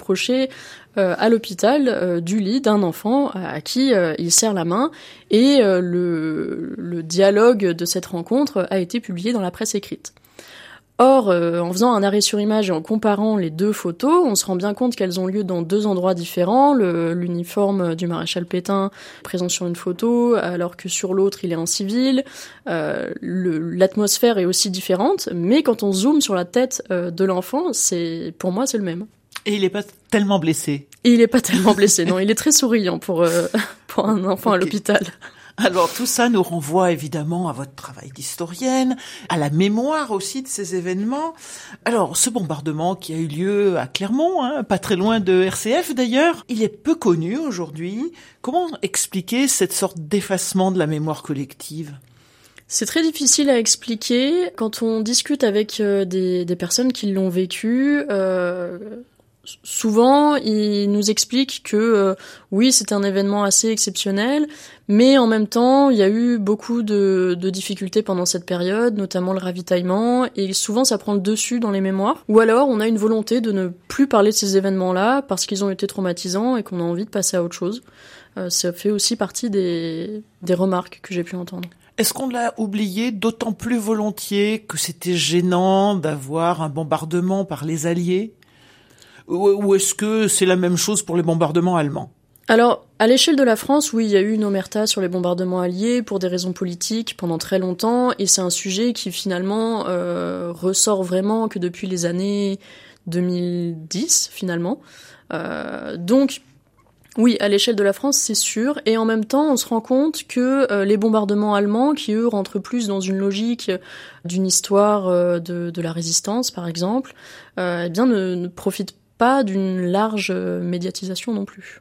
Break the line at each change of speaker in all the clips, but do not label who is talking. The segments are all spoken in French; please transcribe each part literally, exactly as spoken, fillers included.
rapproché euh, à l'hôpital euh, du lit d'un enfant à, à qui euh, il serre la main, et euh, le, le dialogue de cette rencontre a été publié dans la presse écrite. Or, euh, en faisant un arrêt sur image et en comparant les deux photos, on se rend bien compte qu'elles ont lieu dans deux endroits différents. Le, l'uniforme du maréchal Pétain présent sur une photo, alors que sur l'autre, il est en civil. Euh, le, l'atmosphère est aussi différente, mais quand on zoome sur la tête euh, de l'enfant, c'est, pour moi, c'est le même.
Et il n'est pas tellement blessé.
Et il est pas tellement blessé, non. Il est très souriant pour, euh, pour un enfant okay. à l'hôpital.
Alors tout ça nous renvoie évidemment à votre travail d'historienne, à la mémoire aussi de ces événements. Alors ce bombardement qui a eu lieu à Clermont, hein, pas très loin de R C F d'ailleurs, il est peu connu aujourd'hui. Comment expliquer cette sorte d'effacement de la mémoire collective ?
C'est très difficile à expliquer. Quand on discute avec euh, des, des personnes qui l'ont vécu, euh, souvent ils nous expliquent que euh, oui, c'est un événement assez exceptionnel, mais en même temps, il y a eu beaucoup de, de difficultés pendant cette période, notamment le ravitaillement, et souvent ça prend le dessus dans les mémoires. Ou alors on a une volonté de ne plus parler de ces événements-là parce qu'ils ont été traumatisants et qu'on a envie de passer à autre chose. Euh, ça fait aussi partie des, des remarques que j'ai pu entendre.
Est-ce qu'on l'a oublié d'autant plus volontiers que c'était gênant d'avoir un bombardement par les Alliés ? Ou est-ce que c'est la même chose pour les bombardements allemands ?
Alors, à l'échelle de la France, oui, il y a eu une omerta sur les bombardements alliés pour des raisons politiques pendant très longtemps, et c'est un sujet qui finalement euh, ressort vraiment que depuis les années deux mille dix, finalement. Euh, donc, oui, à l'échelle de la France, c'est sûr, et en même temps, on se rend compte que euh, les bombardements allemands, qui eux rentrent plus dans une logique d'une histoire euh, de, de la résistance, par exemple, euh, eh bien, ne, ne profitent pas d'une large médiatisation non plus.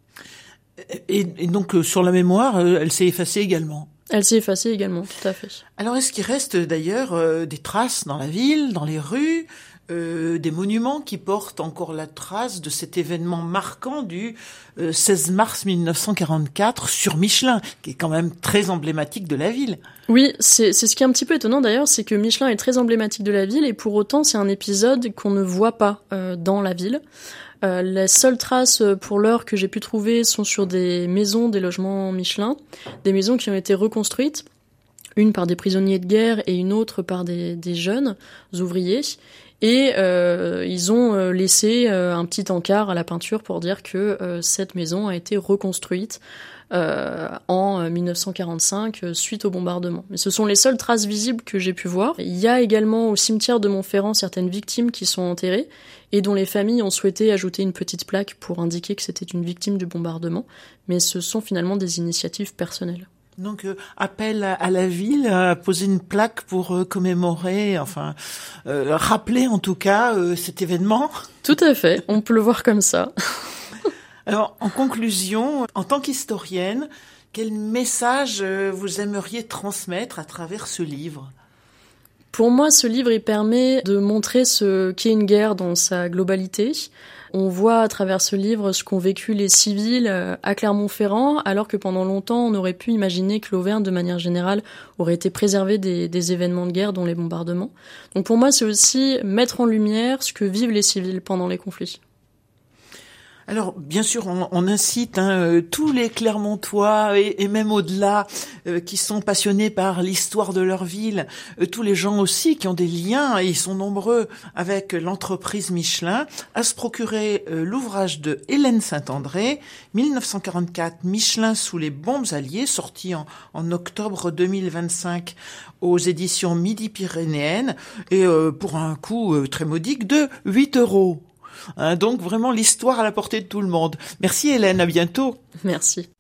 Et, et donc, euh, sur la mémoire, euh, elle s'est effacée également.
Elle s'est effacée également, tout à fait. Alors,
est-ce qu'il reste d'ailleurs euh, des traces dans la ville, dans les rues, euh, des monuments qui portent encore la trace de cet événement marquant du euh, seize mars mille neuf cent quarante-quatre sur Michelin, qui est quand même très emblématique de la ville?
Oui, c'est, c'est ce qui est un petit peu étonnant d'ailleurs, c'est que Michelin est très emblématique de la ville, et pour autant, c'est un épisode qu'on ne voit pas euh, dans la ville. Euh, les seules traces pour l'heure que j'ai pu trouver sont sur des maisons, des logements Michelin, des maisons qui ont été reconstruites, une par des prisonniers de guerre et une autre par des, des jeunes ouvriers. Et euh, ils ont laissé euh, un petit encart à la peinture pour dire que euh, cette maison a été reconstruite euh, en mille neuf cent quarante-cinq euh, suite au bombardement. Mais ce sont les seules traces visibles que j'ai pu voir. Il y a également au cimetière de Montferrand certaines victimes qui sont enterrées et dont les familles ont souhaité ajouter une petite plaque pour indiquer que c'était une victime du bombardement. Mais ce sont finalement des initiatives personnelles.
Donc, euh, appel à, à la ville à poser une plaque pour euh, commémorer, enfin, euh, rappeler en tout cas euh, cet événement.
Tout à fait, on peut le voir comme ça.
Alors, en conclusion, en tant qu'historienne, quel message euh, vous aimeriez transmettre à travers ce livre ?
Pour moi, ce livre, il permet de montrer ce qu'est une guerre dans sa globalité. On voit à travers ce livre ce qu'ont vécu les civils à Clermont-Ferrand, alors que pendant longtemps, on aurait pu imaginer que l'Auvergne, de manière générale, aurait été préservée des, des événements de guerre, dont les bombardements. Donc pour moi, c'est aussi mettre en lumière ce que vivent les civils pendant les conflits.
Alors, bien sûr, on, on incite hein, euh, tous les Clermontois et, et même au-delà euh, qui sont passionnés par l'histoire de leur ville, euh, tous les gens aussi qui ont des liens, et ils sont nombreux, avec l'entreprise Michelin, à se procurer euh, l'ouvrage de Hélène Saint-André, mille neuf cent quarante-quatre, Michelin sous les bombes alliées, sorti en, en octobre deux mille vingt-cinq aux éditions Midi-Pyrénéennes, et euh, pour un coût euh, très modique de huit euros. Hein, donc vraiment l'histoire à la portée de tout le monde. Merci Hélène, à bientôt.
Merci.